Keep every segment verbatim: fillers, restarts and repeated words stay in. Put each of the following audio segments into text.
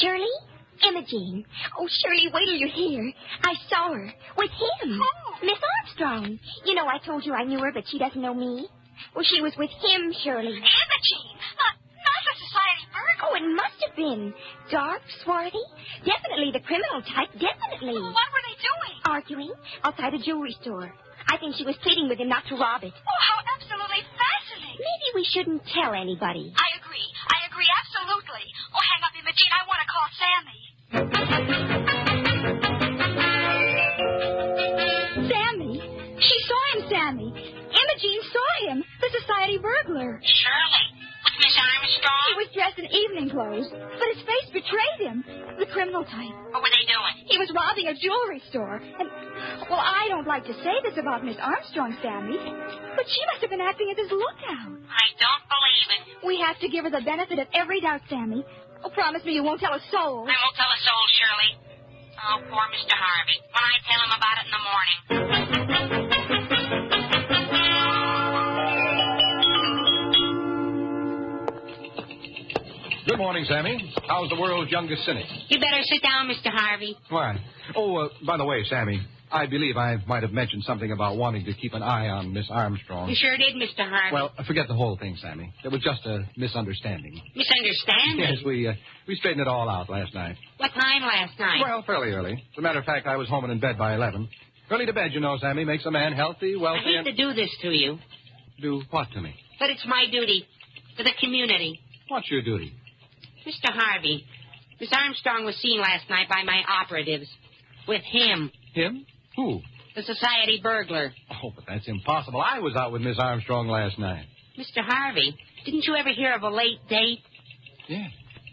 Shirley? Imogene. Oh, Shirley, wait till you hear. I saw her. With him. Oh. Miss Armstrong. You know, I told you I knew her, but she doesn't know me. Well, she was with him, Shirley. Imogene? Uh, not the society burglar. Oh, it must have been. Dark, swarthy. Definitely the criminal type. Definitely. Well, what were they doing? Arguing outside a jewelry store. I think she was pleading with him not to rob it. Oh, how absolutely fascinating. Maybe we shouldn't tell anybody. I agree. I agree absolutely. Oh, hang up, Imogene. I want to call Sammy. Sammy? She saw him, Sammy. Imogene saw him. The society burglar. Shirley, with Miss Armstrong? He was dressed in evening clothes, but his face betrayed him. The criminal type. What were they doing? He was robbing a jewelry store. And, well, I don't like to say this about Miss Armstrong, Sammy, but she must have been acting as his lookout. I don't believe it. We have to give her the benefit of every doubt, Sammy. Oh, promise me you won't tell a soul. I won't tell a soul, Shirley. Oh, poor Mister Harvey. When I tell him about it in the morning. Good morning, Sammy. How's the world's youngest cynic? You better sit down, Mister Harvey. Why? Oh, uh, by the way, Sammy, I believe I might have mentioned something about wanting to keep an eye on Miss Armstrong. You sure did, Mister Harvey. Well, forget the whole thing, Sammy. It was just a misunderstanding. Misunderstanding? Yes, we uh, we straightened it all out last night. What time last night? Well, fairly early. As a matter of fact, I was home and in bed by eleven. Early to bed, you know, Sammy, makes a man healthy, I wealthy, hate and... to do this to you, Do what to me? but it's my duty for the community. What's your duty? Mister Harvey, Miss Armstrong was seen last night by my operatives. With him, Him? Who? the society burglar. Oh, but that's impossible. I was out with Miss Armstrong last night. Mister Harvey, didn't you ever hear of a late date? Yeah.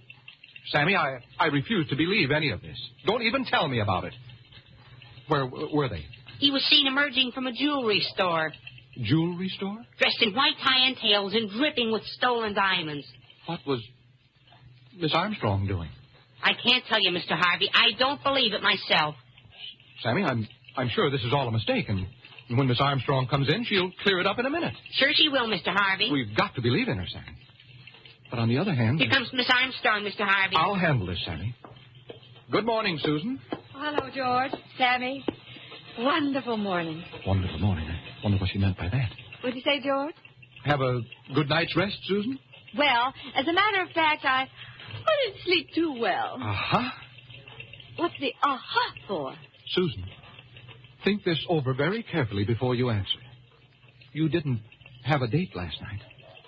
Sammy, I, I refuse to believe any of this. Don't even tell me about it. Where were they? He was seen emerging from a jewelry store, Jewelry store? dressed in white tie and tails and dripping with stolen diamonds. What was Miss Armstrong doing? I can't tell you, Mister Harvey. I don't believe it myself. Sammy, I'm I'm sure this is all a mistake, and when Miss Armstrong comes in, she'll clear it up in a minute. Sure she will, Mister Harvey. We've got to believe in her, Sammy. But on the other hand... Here comes Miss Armstrong, Mister Harvey. I'll handle this, Sammy. Good morning, Susan. Hello, George. Sammy. Wonderful morning. Wonderful morning. I wonder what she meant by that. What'd you say, George? Have a good night's rest, Susan? Well, as a matter of fact, I, I didn't sleep too well. Uh-huh. What's the aha for? Susan, think this over very carefully before you answer. You didn't have a date last night.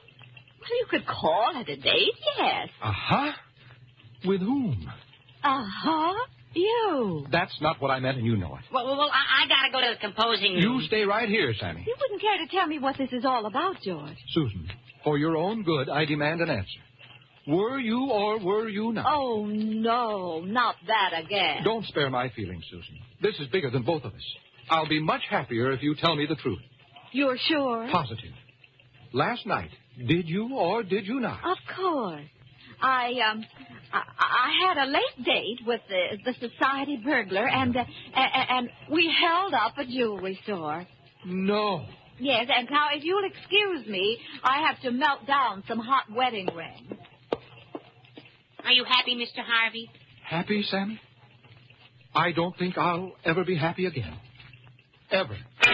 Well, you could call it a date, yes. Uh-huh. With whom? Uh-huh. You. That's not what I meant, and you know it. Well, well, well I, I gotta go to the composing room. You stay right here, Sammy. You wouldn't care to tell me what this is all about, George. Susan, for your own good, I demand an answer. Were you or were you not? Oh, no, not that again. Don't spare my feelings, Susan. This is bigger than both of us. I'll be much happier if you tell me the truth. You're sure? Positive. Last night, did you or did you not? Of course. I, um, I, I had a late date with the, the society burglar, and, uh, and, and we held up a jewelry store. No. Yes, and now if you'll excuse me, I have to melt down some hot wedding rings. Are you happy, Mister Harvey? Happy, Sammy? I don't think I'll ever be happy again. Ever.